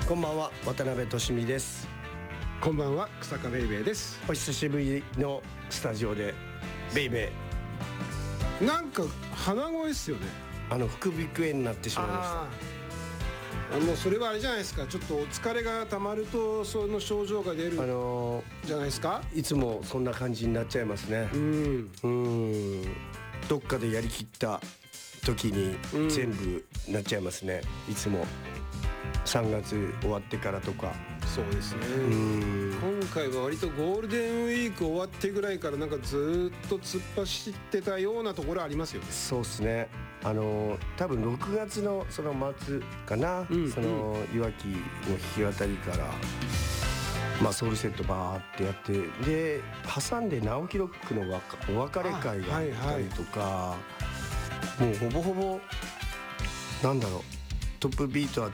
こんばんは、渡辺俊美です。 こんばんは、草加ベイベーです。 お久しぶりのスタジオでベイベーなんか鼻声ですよね。 副鼻腔炎になってしまいました。 それはあれじゃないですか。ちょっとお疲れがたまるとその症状が出るじゃないですか。 いつもそんな感じになっちゃいますね。どっかでやりきった時に全部なっちゃいますね。いつも3月終わってからとか。 そうですね。今回は割とゴールデンウィーク終わってぐらいからなんかずっと突っ走ってたようなところありますよね。 そうですね。多分6月のその末かな、そのいわきの弾き語りから、ソウルセットバーってやって、で挟んで直樹ロックのお別れ会があったりとか、もうほぼほぼなんだろう、トップビートあって、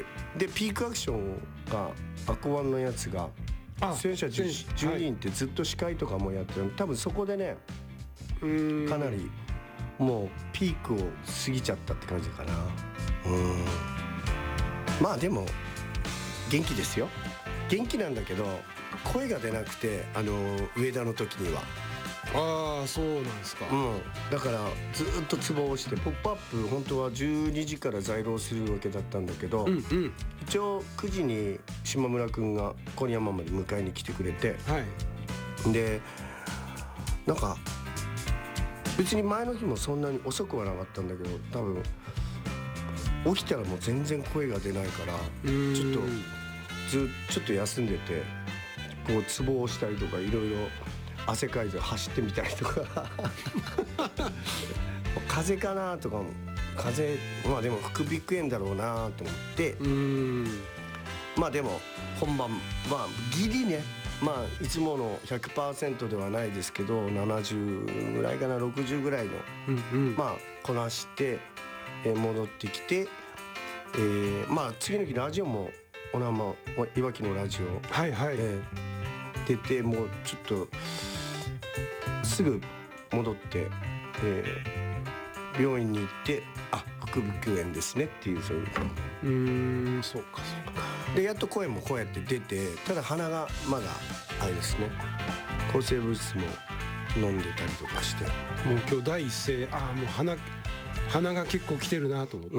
でピークアクションがアコワンのやつが出演者10人ってずっと司会とかもやってる、多分そこでねかなりもうピークを過ぎちゃったって感じかな。まあでも元気ですよ。元気なんだけど声が出なくて、上田の時には。 そうなんですか。 だからずっとツボをして、ポップアップ本当は12時から在廊するわけだったんだけど、一応9時に島村くんが郡山まで迎えに来てくれて、でなんか別に前の日もそんなに遅くはなかったんだけど、多分起きたらもう全然声が出ないから、ちょっと休んでて、こうツボをしたりとか、いろいろ汗かいて走ってみたりとか風邪かなとかも、でも副鼻腔炎だろうなと思って、でも本番ギリね、いつもの 100% ではないですけど70ぐらいかな、60ぐらいの、こなして戻ってきて、次の日ラジオもいわきのラジオ、出て、もうちょっとすぐ戻って、病院に行って、副鼻腔炎ですねっていう、そういうそうかで、やっと声もこうやって出て、ただ鼻がまだあれですね、抗生物質も飲んでたりとかして、 もう今日第一声、もう鼻が結構来てるなと思って。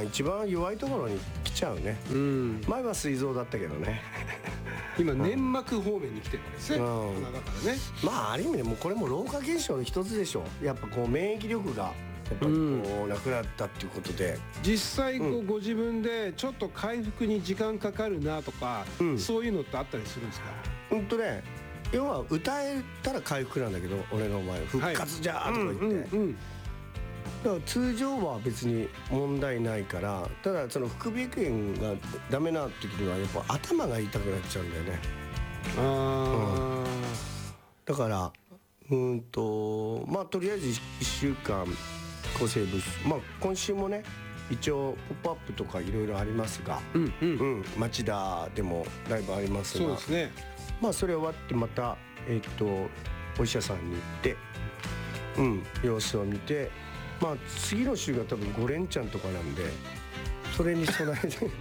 一番弱いところに来ちゃうね。前は膵臓だったけどね今粘膜方面に来てるんですね、鼻だからね。 ある意味でもこれも老化現象の一つでしょ。やっぱこう免疫力がやっぱりこうなくなったっていうことで、 実際ご自分でちょっと回復に時間かかるなとか、そういうのってあったりするんですか？ 要は歌えたら回復なんだけど、俺の場合復活じゃーとか言って、だから通常は別に問題ないから、ただその副鼻腔炎がダメな時にはやっぱ頭が痛くなっちゃうんだよね。だからとりあえず1週間抗生物質、今週もね一応ポップアップとかいろいろありますが、町田でもライブありますが、 そうですね。 それ終わってまたお医者さんに行って、様子を見て、次の週が多分5連チャンとかなんで、それに備えて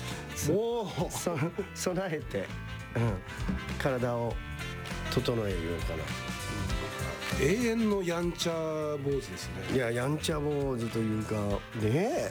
備えて、体を整えようかな。 永遠のやんちゃ坊主ですね。 いや、やんちゃ坊主というかね、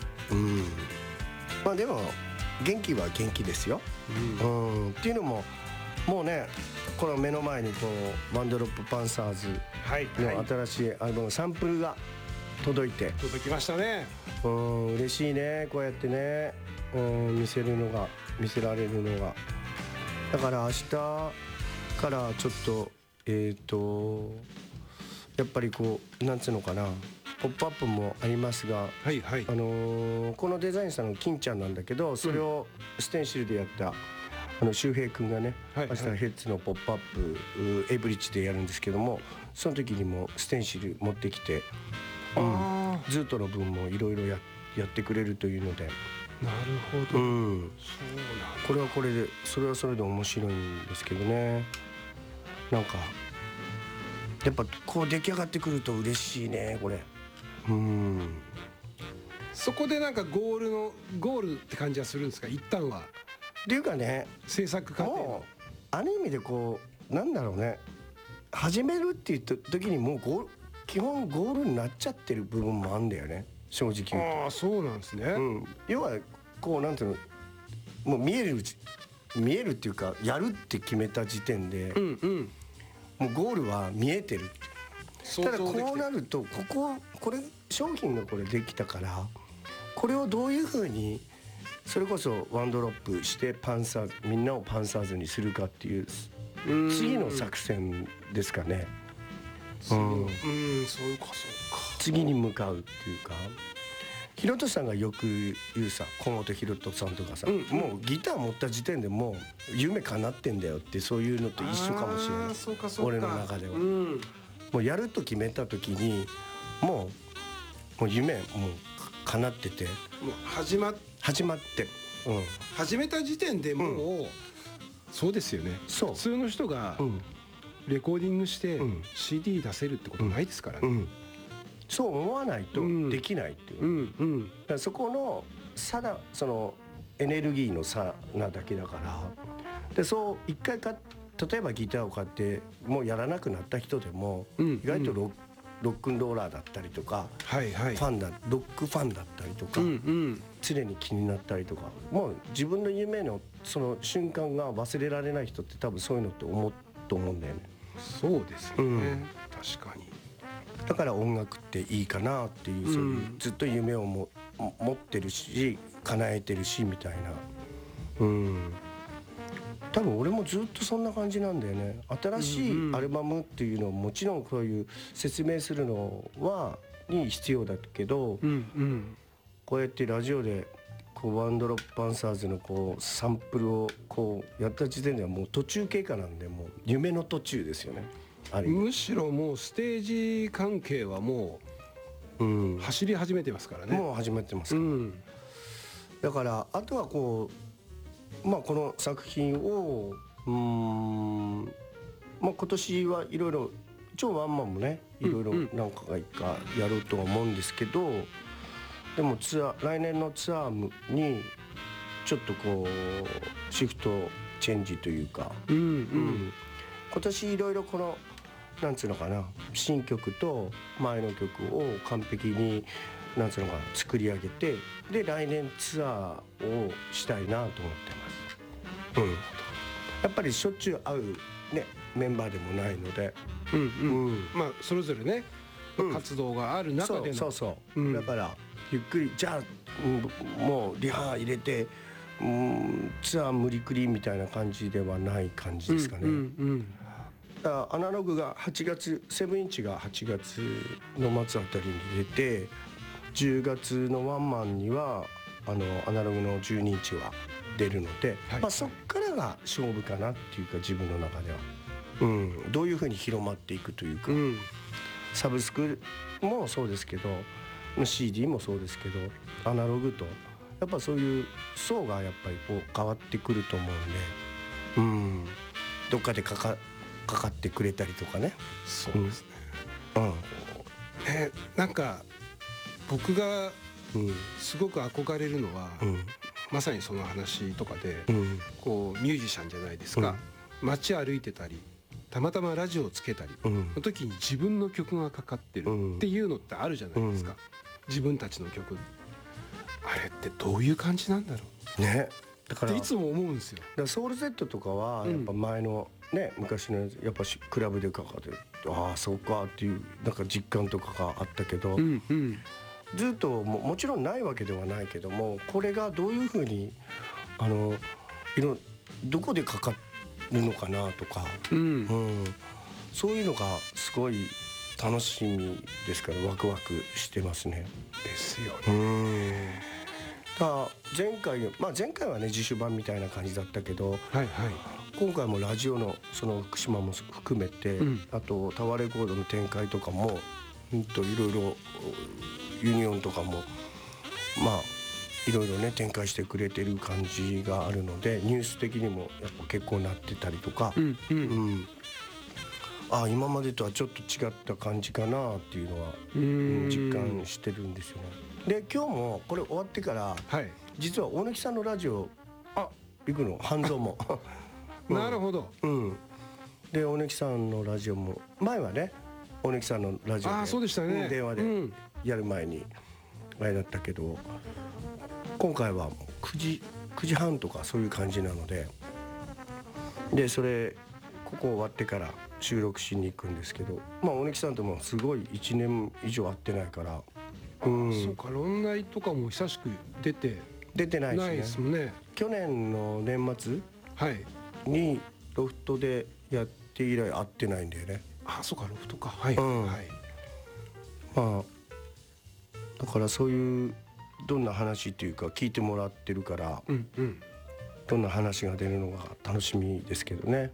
でも元気は元気ですよ。っていうのももうね、この目の前にこうワンドロップパンサーズの新しいアルバムサンプルが届きましたね。 嬉しいね、こうやってね、見せられるのが。だから明日からちょっとやっぱりこうなんつうのかな、ポップアップもありますが、このデザインさんの金ちゃんなんだけど、それをステンシルでやった周平君がね、明日ヘッズのポップアップエブリッジでやるんですけども、その時にもステンシル持ってきて、ズートの分もいろいろやってくれるというので。 なるほど、そうなんだ。 これはこれで、それはそれで面白いんですけどね。なんかやっぱこう出来上がってくると嬉しいね、これ。 そこでなんかゴールって感じはするんですか、一旦は。 っていうかね、 制作過程のもうある意味でこうなんだろうね、始めるっていう時にもう基本ゴールになっちゃってる部分もあるんだよね、正直言うと。 ああ、そうなんですね。 要はこうなんていうの、もう見えるっていうか、やるって決めた時点で、もうゴールは見えてるっていう。ただこうなるとこれ商品がこれできたから、これをどういうふうにそれこそワンドロップしてみんなをパンサーズにするかっていう次の作戦ですかね。 そうか。 次に向かうっていうか、ひろとさんがよく言うさ、小本ひろとさんとかさ、もうギター持った時点でもう夢叶ってんだよって、そういうのと一緒かもしれない。 そうか俺の中では、もうやると決めた時にもう夢もう叶ってて、 もう始まって、始めた時点でもう、そうですよね。普通の人がレコーディングして CD 出せるってことないですからね。 そう思わないとできないっていう、だからそこの差だ、そのエネルギーの差なだけだから。でそう一回例えばギターを買ってもうやらなくなった人でも、意外とロックンローラーだったりとか、ロックファンだったりとか、常に気になったりとか、もう自分の夢のその瞬間が忘れられない人って多分そういうのって思うと思うんだよね。 そうですよね、確かに。 だから音楽っていいかなっていう、そういうずっと夢を持ってるし叶えてるしみたいな。多分俺もずっとそんな感じなんだよね。新しいアルバムっていうのはもちろんこういう説明するのに必要だけど、こうやってラジオでこうワンドロップパンサーズのこうサンプルをこうやった時点ではもう途中経過なんで、もう夢の途中ですよね。 むしろもうステージ関係はもう走り始めてますからね。 もう始めてますから、だからあとはこうこの作品を今年はいろいろ一応ワンマンもねいろいろ何回かやろうとは思うんですけど、でも来年のツアーにちょっとこうシフトチェンジというか、今年いろいろこのなんつうのかな、新曲と前の曲を完璧になんつうのかな作り上げて、で来年ツアーをしたいなと思ってます。やっぱりしょっちゅう会うねメンバーでもないので、 それぞれね、活動がある中でのだからゆっくりじゃあもうリハ入れてツアー無理くりみたいな感じではない感じですかね。アナログが8月7インチが8月の末あたりに出て、10月のワンマンにはアナログの12インチは出るので、そっからが勝負かなっていうか、自分の中では、どういうふうに広まっていくというか、サブスクもそうですけど CD もそうですけど、アナログとやっぱそういう層がやっぱりこう変わってくると思うんで、どっかでかかってくれたりとかね。 そうですね。なんか僕がすごく憧れるのは、まさにその話とかで、こうミュージシャンじゃないですか、街歩いてたりたまたまラジオをつけたりの時に自分の曲がかかってるっていうのってあるじゃないですか、自分たちの曲。あれってどういう感じなんだろうね。だからいつも思うんですよ。だからソウル Z とかはやっぱ前のね、昔のやっぱクラブでかかってああそうかっていうなんか実感とかがあったけど、ずっともちろんないわけではないけども、これがどういうふうにどこでかかるのかなとか、そういうのがすごい楽しみですからワクワクしてますね。 ですよね。 前回はね自主版みたいな感じだったけど、今回もラジオのその福島も含めて、あとタワーレコードの展開とかもいろいろユニオンとかもいろいろね展開してくれてる感じがあるので、ニュース的にもやっぱ結構なってたりとか、今までとはちょっと違った感じかなっていうのは、実感してるんですよね。 で今日もこれ終わってから、はい、実は大貫さんのラジオ行くの、半蔵もなるほど、 うん、で大貫さんのラジオも前はね大貫さんのラジオで、 そうでしたね、 電話でやる前にあれだったけど、今回は9時半とかそういう感じなので、ここ終わってから収録しに行くんですけど、大貫さんともすごい1年以上会ってないから、 そうか、論外とかも久しく出てないですもんね。 去年の年末にロフトでやって以来会ってないんだよね。 そうか、ロフトか、はい、 だからそういうどんな話っていうか聞いてもらってるから、どんな話が出るのが楽しみですけどね。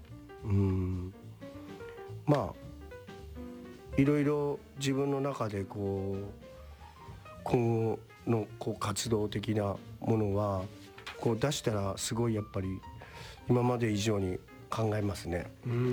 いろいろ自分の中でこう今後の活動的なものは出したらすごいやっぱり今まで以上に考えますね。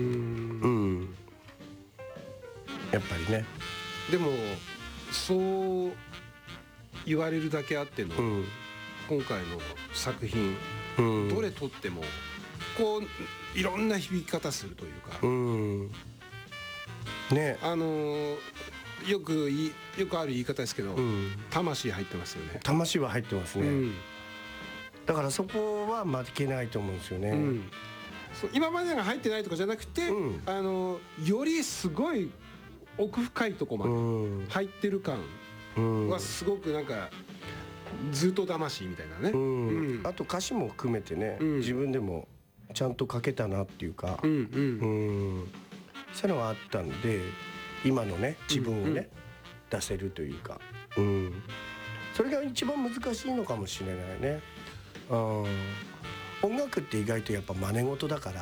やっぱりね。 でもそう言われるだけあっての、今回の作品、どれ撮ってもいろんな響き方するというか、ね、よくある言い方ですけど、魂入ってますよね。 魂は入ってますね、だからそこは負けないと思うんですよね、 今までが入ってないとかじゃなくて、よりすごい奥深いとこまで入ってる感はすごくなんかずっと魂みたいなね、 あと歌詞も含めてね、自分でもちゃんと書けたなっていうか、そういうのがあったんで今のね自分をね、出せるというか、それが一番難しいのかもしれないね。音楽って意外とやっぱ真似事だから、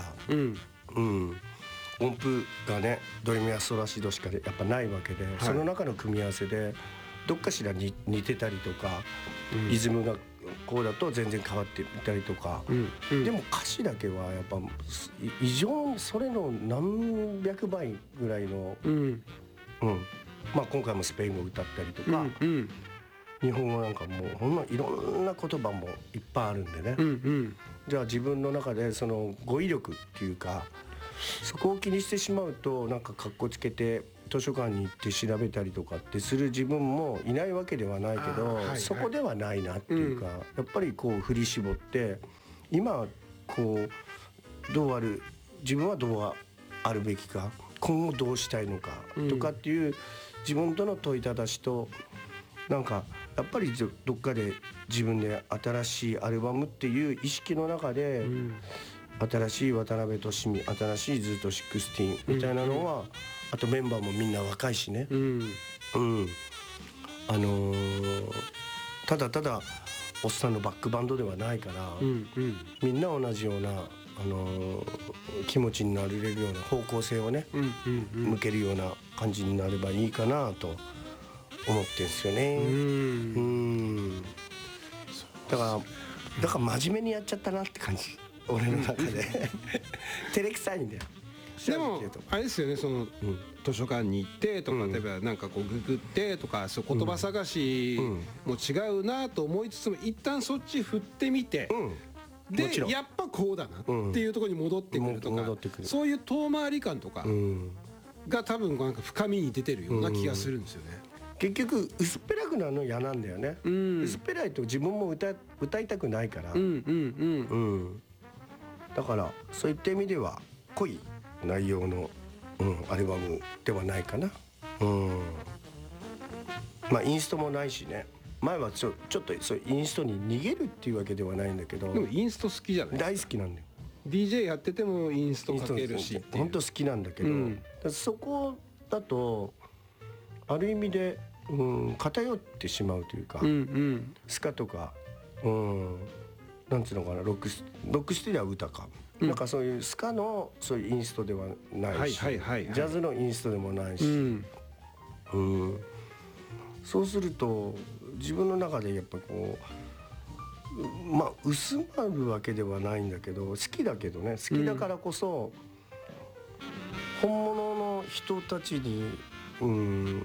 音符がねドレミファソラシドしかやっぱないわけで、その中の組み合わせでどっかしらに似てたりとか、リズムがこうだと全然変わっていたりとか、でも歌詞だけはやっぱ異常にそれの何百倍ぐらいの、今回もスペイン語歌ったりとか、日本語なんかもうほんのいろんな言葉もいっぱいあるんでね、じゃあ自分の中でその語彙力っていうかそこを気にしてしまうとなんかかっこつけて図書館に行って調べたりとかってする自分もいないわけではないけど、そこではないなっていうか、やっぱり振り絞って今自分はどうあるべきか、今後どうしたいのかとかっていう自分との問いただしと、なんかやっぱりどっかで自分で新しいアルバムっていう意識の中で、新しい渡辺俊美、新しいズート16みたいなのは、あとメンバーもみんな若いしね、ただただおっさんのバックバンドではないから、みんな同じような気持ちになれるような方向性をね、向けるような感じになればいいかなと思ってんですよね。だから真面目にやっちゃったなって感じ、俺の中で照れくさいんだよ。 でもあれですよね、その図書館に行ってとか、例えばなんかググってとか、そう言葉探しも違うなと思いつつも、一旦そっち振ってみて、でやっぱこうだなっていうところに戻ってくるとか、そういう遠回り感とかが多分なんか深みに出てるような気がするんですよね。 結局薄っぺらくなるの嫌なんだよね。薄っぺらいと自分も歌いたくないから、だからそういった意味では濃い内容の、アルバムではないかな。インストもないしね。前はちょっとそうインストに逃げるっていうわけではないんだけど、 でもインスト好きじゃない？ 大好きなんだよ。 DJ やっててもインストかけるし本当好きなんだけど、そこだとある意味で、偏ってしまうというか、スカとか、なんつうのかな、ロックスティでは歌か、なんかそういうスカのそういうインストではないし、ジャズのインストでもないし、そうすると自分の中でやっぱ薄まるわけではないんだけど、好きだけどね、好きだからこそ、本物の人たちに、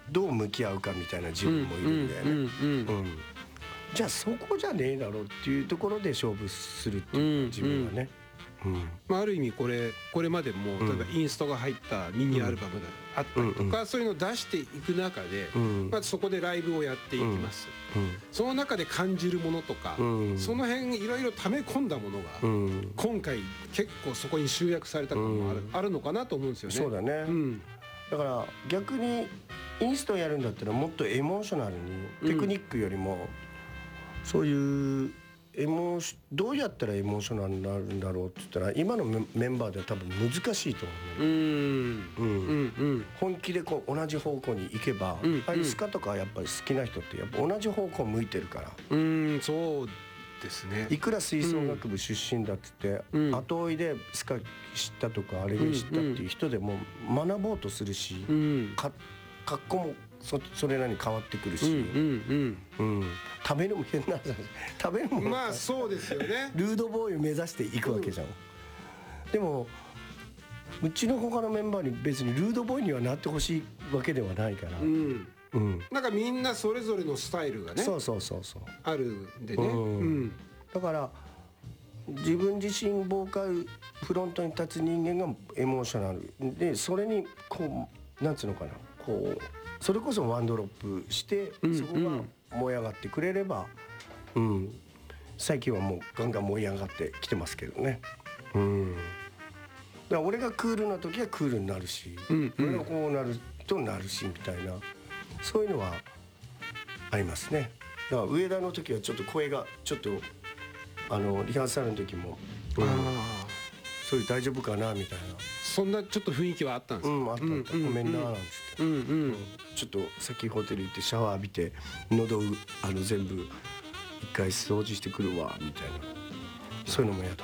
どう向き合うかみたいな自分もいるんだよね。じゃあそこじゃねえだろうっていうところで勝負するっていう自分はね。 ある意味これまでも例えばインストが入ったミニアルバムがあったりとか、そういうのを出していく中で、まずそこでライブをやっていきます。その中で感じるものとか、その辺いろいろ溜め込んだものが今回結構そこに集約された感もあるのかなと思うんですよね。 そうだね。だから逆にインストやるんだったらもっとエモーショナルに、テクニックよりもそういうどうやったらエモーショナルになるんだろうって言ったら今のメンバーでは多分難しいと思う。本気でこう同じ方向に行けば、スカとかやっぱり好きな人ってやっぱ同じ方向向いてるから。 そうですね。 いくら吹奏楽部出身だっつって、後追いでスカ知ったとかあれで知ったっていう人でも学ぼうとするし、格好もそれなりに変わってくるし、食べるも変な話、食べるもまあそうですよね。 ルードボーイを目指していくわけじゃん。でもうちの他のメンバーに別にルードボーイにはなってほしいわけではないから、 なんかみんなそれぞれのスタイルがね、 そうあるんでね。 だから自分自身ボーカルフロントに立つ人間がエモーショナルで、それにこうなんつうのかな、こうそれこそワンドロップして、そこが燃え上がってくれれば、最近はもうガンガン燃え上がってきてますけどね。だから俺がクールな時はクールになるし、俺がこうなるとなるしみたいな、そういうのはありますね。だから上田の時はちょっと声がちょっとリハーサルの時も、そういう大丈夫かなみたいな、 そんなちょっと雰囲気はあったんですか？ あった。ごめんななんつって、ちょっと先ホテル行ってシャワー浴びて喉全部一回掃除してくるわみたいな、そういうのもやって、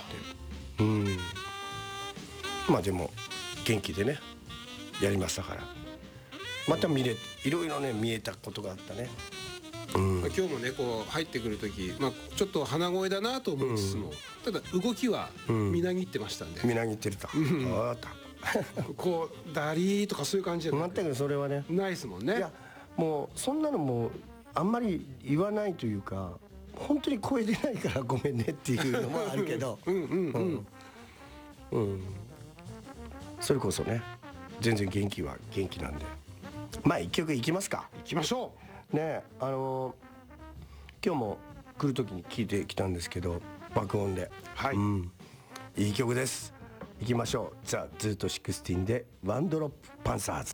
まあでも元気でねやりましたから、またいろいろね見えたことがあったね。 今日もねこう入ってくる時、ちょっと鼻声だなと思いつつも、ただ動きはみなぎってましたんで。 みなぎってると。 こうダリーとかそういう感じじゃなくて、 全くそれはねないですもんね。 いやもうそんなのもあんまり言わないというか、本当に声出ないからごめんねっていうのもあるけど、それこそね全然元気なんで、まあ一曲いきますか。 行きましょうね。今日も来る時に聞いてきたんですけど、爆音で、いい曲です。いきましょう。ザ・ズート16でワンドロップパンサーズ。